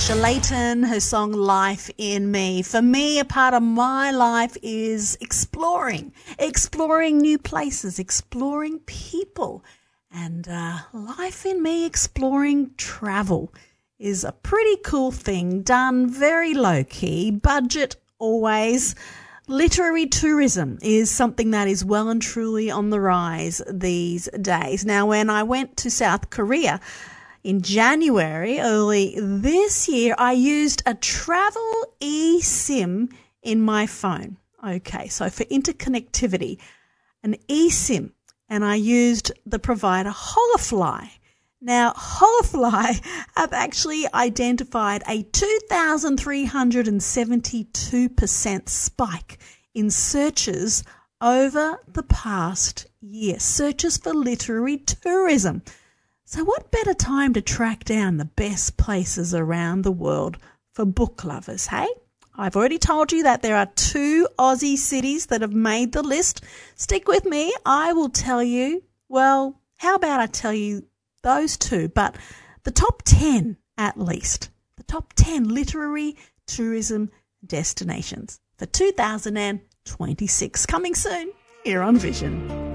Natasha Layton, her song Life in Me. For me, a part of my life is exploring new places, exploring people. And Life in Me, exploring travel is a pretty cool thing, done very low-key, budget always. Literary tourism is something that is well and truly on the rise these days. Now, when I went to South Korea in January, early this year, I used a travel eSIM in my phone. Okay, so for interconnectivity, an eSIM, and I used the provider Holafly. Now, Holafly have actually identified a 2,372% spike in searches over the past year, searches for literary tourism. So what better time to track down the best places around the world for book lovers, hey? I've already told you that there are 2 Aussie cities that have made the list. Stick with me. I will tell you, well, how about I tell you those 2, but the top 10 at least. The top 10 literary tourism destinations for 2026. Coming soon here on Vision.